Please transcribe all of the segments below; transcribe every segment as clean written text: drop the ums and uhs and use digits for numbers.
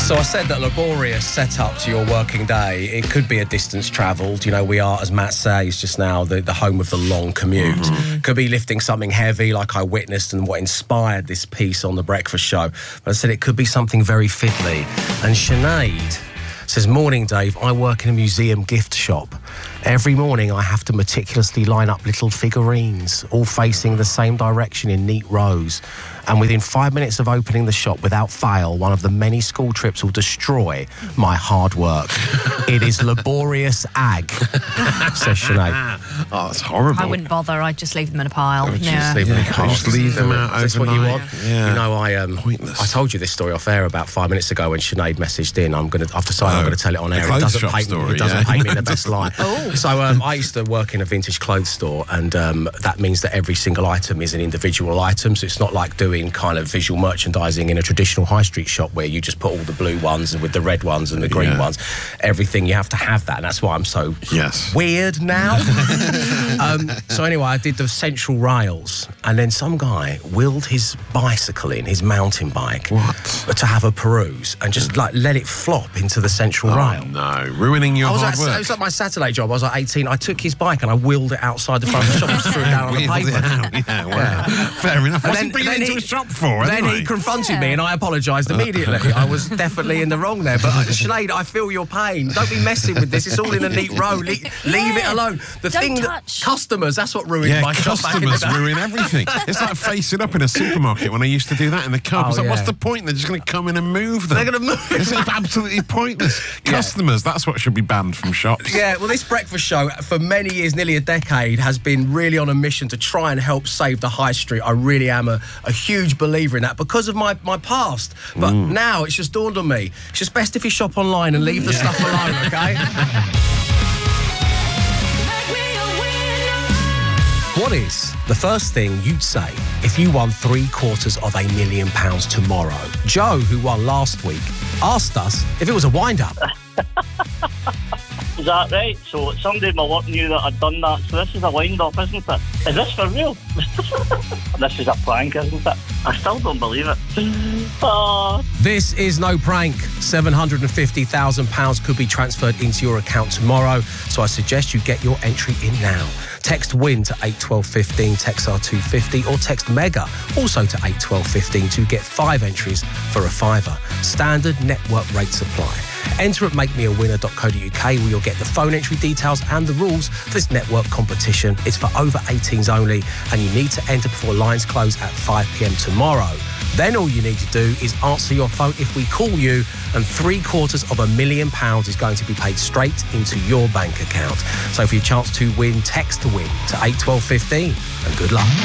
So I said that laborious setup to your working day, it could be a distance travelled. You know, we are, as Matt says just now, the home of the long commute. Could be lifting something heavy like I witnessed and what inspired this piece on The Breakfast Show. But I said it could be something very fiddly. And Sinead says, morning, Dave, I work in a museum gift shop. Every morning I have to meticulously line up little figurines, all facing the same direction in neat rows. And within 5 minutes of opening the shop, without fail, one of the many school trips will destroy my hard work. It is laborious ag, says Sinead. Oh, that's horrible. I wouldn't bother. I'd just leave them in a pile. Just leave them out overnight. Is this what you want? Yeah. You know, Pointless. I told you this story off air about 5 minutes ago when Sinead messaged in. I've decided I'm going to tell it on air. It doesn't paint me in the best light. So I used to work in a vintage clothes store, and that means that every single item is an individual item. So it's not like doing kind of visual merchandising in a traditional high street shop where you just put all the blue ones and with the red ones and the green ones. Everything, you have to have that, and that's why I'm so weird now. So anyway, I did the central rails, and then some guy wheeled his bicycle in, his mountain bike, to have a peruse, and just like let it flop into the central rail. No, ruining your hard work. It was like my Saturday job. I was like 18. I took his bike and I wheeled it outside the front of the shop and threw it down on the pavement. Fair enough. What's he bringing it into a shop for? Then he confronted me and I apologised immediately. I was definitely in the wrong there. But Sinead, I feel your pain. Don't be messing with this. It's all in a neat row. Leave it alone. Customers, that's what ruined my shop back in the day. Customers ruin everything. It's like facing up in a supermarket when I used to do that in the car. It's like, what's the point? They're just going to come in and move them. They're going to move. It's absolutely pointless. Customers, that's what should be banned from shops. Yeah, well, this breakfast show, for many years, nearly a decade, has been really on a mission to try and help save the high street. I really am a huge believer in that because of my past. But now it's just dawned on me. It's just best if you shop online and leave the stuff alone, OK? What is the first thing you'd say if you won £750,000 tomorrow? Joe, who won last week, asked us if it was a wind-up. Is that right? So somebody in my work knew that I'd done that, so this is a wind-up, isn't it? Is this for real? This is a prank, isn't it? I still don't believe it. This is no prank. £750,000 could be transferred into your account tomorrow, so I suggest you get your entry in now. Text WIN to 81215, text R250, or text MEGA, also to 81215 to get 5 entries for a £5. Standard network rates apply. Enter at makemeawinner.co.uk where you'll get the phone entry details and the rules for this network competition. It's for over 18s only, and you need to enter before lines close at 5 p.m. tomorrow. Then all you need to do is answer your phone if we call you, and £750,000 is going to be paid straight into your bank account. So for your chance to win, text WIN to 81215, and good luck.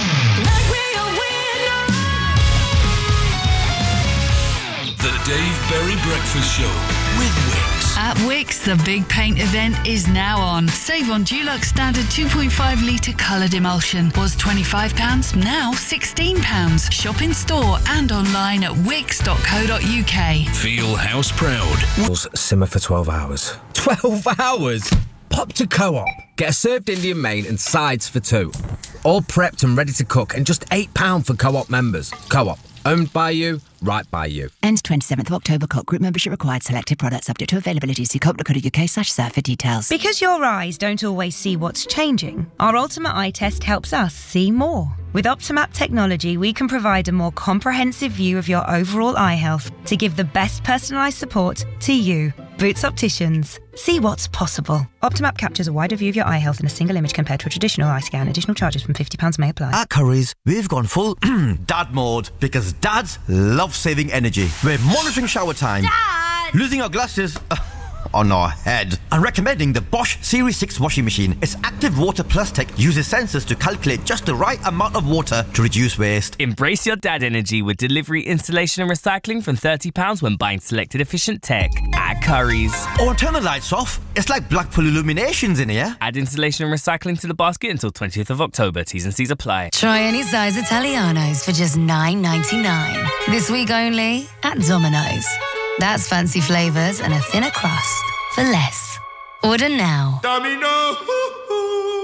The Dave Berry Breakfast Show with Wickes. At Wickes, the big paint event is now on. Save on Dulux Standard 2.5 litre coloured emulsion. Was £25, now £16. Shop in store and online at wickes.co.uk. Feel house proud. Simmer for 12 hours. 12 hours? Pop to Co-op. Get a served Indian main and sides for £2. All prepped and ready to cook, and just £8 for Co-op members. Co-op. Owned by you, right by you. Ends 27th of October. Co-op group membership required. Selected products subject to availability. See co-op.co.uk/serve for details. Because your eyes don't always see what's changing, our Ultimate Eye Test helps us see more. With Optimap technology, we can provide a more comprehensive view of your overall eye health to give the best personalised support to you. Boots Opticians. See what's possible. Optimap captures a wider view of your eye health in a single image compared to a traditional eye scan. Additional charges from £50 may apply. At Currys, we've gone full dad mode because dads love saving energy. We're monitoring shower time, Dad! losing our glasses on our head, and recommending the Bosch Series 6 washing machine. Its active water plus tech uses sensors to calculate just the right amount of water to reduce waste. Embrace your dad energy with delivery, installation and recycling from £30 when buying selected efficient tech at Currys. Oh, and turn the lights off. It's like Blackpool Illuminations in here. Add installation and recycling to the basket until 20th of October. T's and C's apply. Try any size Italianos for just $9.99. This week only at Domino's. That's fancy flavours and a thinner crust for less. Order now. Domino!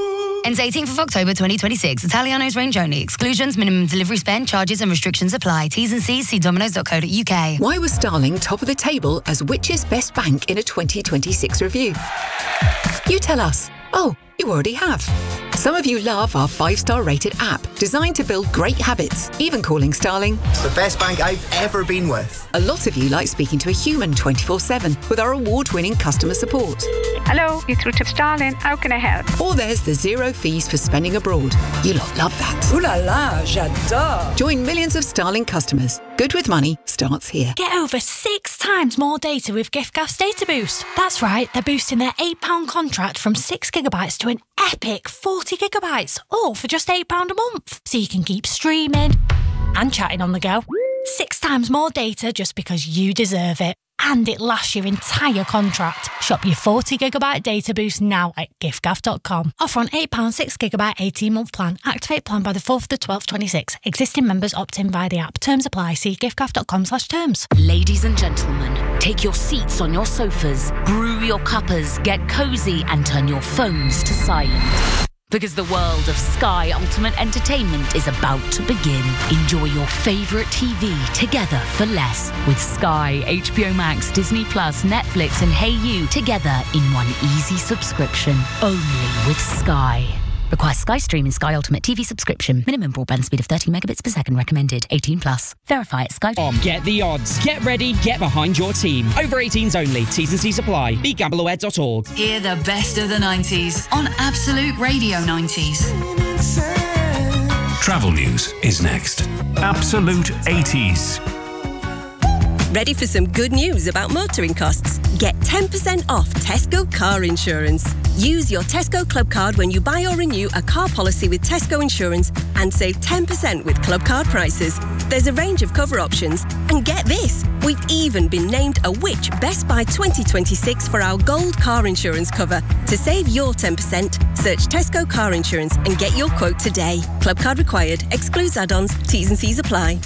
Ends 18th of October 2026. Italiano's range only. Exclusions, minimum delivery spend, charges and restrictions apply. T's and C's, see dominoes.co.uk. Why was Starling top of the table as Which's best bank in a 2026 review? You tell us. Oh, you already have. Some of you love our 5-star rated app, designed to build great habits, even calling Starling the best bank I've ever been with. A lot of you like speaking to a human 24/7 with our award-winning customer support. Hello, you're through to Starling. How can I help? Or there's the 0 fees for spending abroad. You lot love that. Ooh la la, j'adore. Join millions of Starling customers. Good with money starts here. Get over 6 times more data with giffgaff's Data Boost. That's right, they're boosting their £8 contract from 6 gigabytes to an epic 40 gigabytes, all for just £8 a month. So you can keep streaming and chatting on the go. 6 times more data just because you deserve it. And it lasts your entire contract. Shop your 40 gigabyte data boost now at giffgaff.com. Offer on £8 6 gigabyte 18-month plan. Activate plan by the 4th of the 12th 26. Existing members opt in via the app. Terms apply. See giffgaff.com/terms. Ladies and gentlemen, take your seats on your sofas, brew your cuppers, get cosy and turn your phones to silent. Because the world of Sky Ultimate Entertainment is about to begin. Enjoy your favourite TV together for less with Sky, HBO Max, Disney Plus, Netflix and HeyU together in one easy subscription. Only with Sky. Requires Sky Stream and Sky Ultimate TV subscription. Minimum broadband speed of 30 megabits per second recommended. 18 plus. Verify at Sky. Get the odds. Get ready. Get behind your team. Over 18s only. T's and C's apply. BeGambleAware.org. Hear the best of the 90s on Absolute Radio 90s. Travel news is next. Absolute 80s. Ready for some good news about motoring costs? Get 10% off Tesco car insurance. Use your Tesco Club card when you buy or renew a car policy with Tesco Insurance and save 10% with Club card prices. There's a range of cover options. And get this, we've even been named a Which Best Buy 2026 for our gold car insurance cover. To save your 10%, search Tesco car insurance and get your quote today. Club card required. Excludes add-ons. T's and C's apply.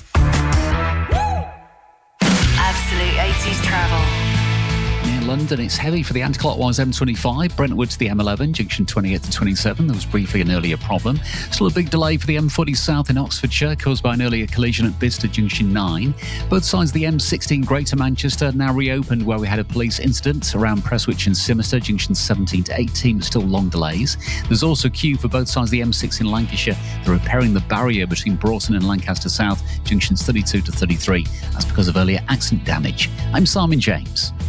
Absolute 80s travel. Near London, it's heavy for the anti-clockwise M25, Brentwood to the M11, junction 28 to 27. There was briefly an earlier problem. Still a big delay for the M40 south in Oxfordshire, caused by an earlier collision at Bicester junction 9. Both sides of the M16 Greater Manchester now reopened, where we had a police incident around Prestwich and Simister, junctions 17 to 18, but still long delays. There's also a queue for both sides of the M6 in Lancashire. They're repairing the barrier between Broughton and Lancaster South, junctions 32 to 33. That's because of earlier accident damage. I'm Simon James.